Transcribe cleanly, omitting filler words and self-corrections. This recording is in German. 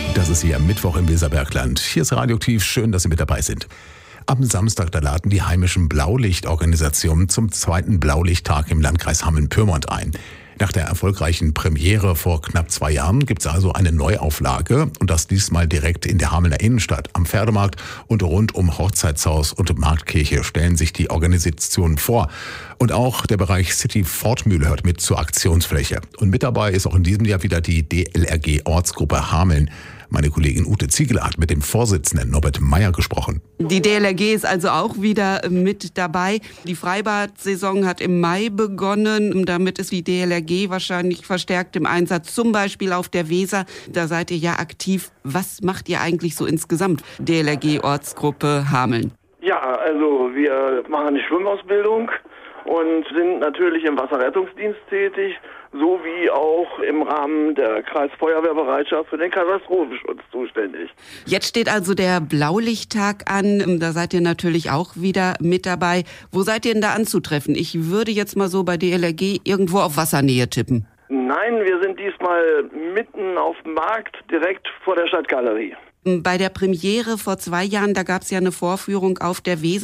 Das ist hier am Mittwoch im Weserbergland. Hier ist Radioaktiv. Schön, dass Sie mit dabei sind. Am Samstag, da laden die heimischen Blaulichtorganisationen zum zweiten Blaulichttag im Landkreis Hameln-Pyrmont ein. Nach der erfolgreichen Premiere vor knapp 2 Jahren gibt es also eine Neuauflage und das diesmal direkt in der Hamelner Innenstadt. Am Pferdemarkt und rund um Hochzeitshaus und Marktkirche stellen sich die Organisationen vor. Und auch der Bereich City Fortmühle hört mit zur Aktionsfläche. Und mit dabei ist auch in diesem Jahr wieder die DLRG Ortsgruppe Hameln. Meine Kollegin Ute Ziegler hat mit dem Vorsitzenden Norbert Meyer gesprochen. Die DLRG ist also auch wieder mit dabei. Die Freibad-Saison hat im Mai begonnen. Damit ist die DLRG wahrscheinlich verstärkt im Einsatz, zum Beispiel auf der Weser. Da seid ihr ja aktiv. Was macht ihr eigentlich so insgesamt, DLRG Ortsgruppe Hameln? Ja, also wir machen eine Schwimmausbildung und sind natürlich im Wasserrettungsdienst tätig, sowie auch im Rahmen der Kreisfeuerwehrbereitschaft für den Katastrophenschutz zuständig. Jetzt steht also der Blaulichttag an. Da seid ihr natürlich auch wieder mit dabei. Wo seid ihr denn da anzutreffen? Ich würde jetzt mal so bei DLRG irgendwo auf Wassernähe tippen. Nein, wir sind diesmal mitten auf dem Markt, direkt vor der Stadtgalerie. Bei der Premiere vor 2 Jahren, da gab es ja eine Vorführung auf der Weser.